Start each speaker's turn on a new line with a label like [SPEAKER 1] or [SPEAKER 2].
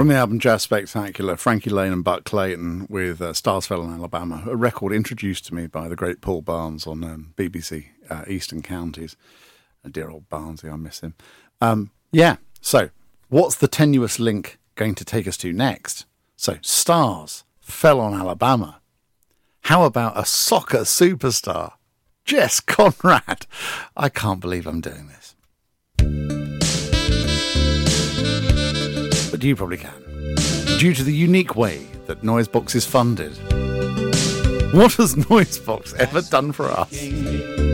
[SPEAKER 1] From the album Jazz Spectacular, Frankie Lane and Buck Clayton with Stars Fell on Alabama, a record introduced to me by the great Paul Barnes on BBC Eastern Counties. Dear old Barnesy, I miss him. So what's the tenuous link going to take us to next? So Stars Fell on Alabama. How about a soccer superstar? Jess Conrad. I can't believe I'm doing this. But you probably can. Due to the unique way that Noisebox is funded. What has Noisebox ever done for us?